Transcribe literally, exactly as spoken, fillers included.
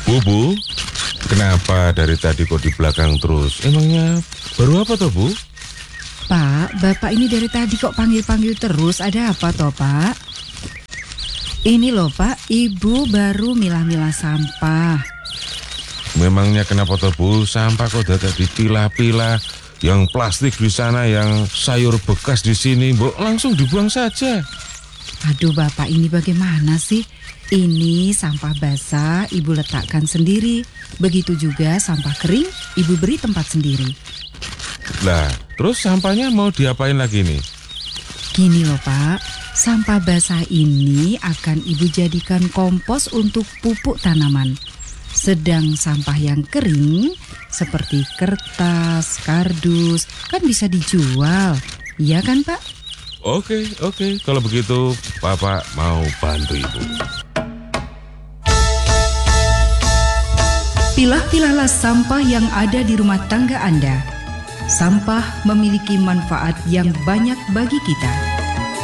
Bu, kenapa dari tadi kok di belakang terus? Emangnya baru apa toh, Bu? Pak, Bapak ini dari tadi kok panggil-panggil terus, ada apa toh, Pak? Ini loh, Pak, Ibu baru milah-milah sampah. Memangnya kenapa toh, Bu? Sampah kok udah dipilah-pilah. Yang plastik di sana, yang sayur bekas di sini, Bu, langsung dibuang saja. Aduh, Bapak ini bagaimana sih? Ini sampah basah Ibu letakkan sendiri. Begitu juga sampah kering Ibu beri tempat sendiri. Lah, terus sampahnya mau diapain lagi nih? Gini loh, Pak, sampah basah ini akan Ibu jadikan kompos untuk pupuk tanaman. Sedang sampah yang kering seperti kertas, kardus kan bisa dijual. Iya kan, Pak? Oke, oke. Kalau begitu, Bapak mau bantu Ibu. Pilah-pilahlah sampah yang ada di rumah tangga Anda. Sampah memiliki manfaat yang banyak bagi kita.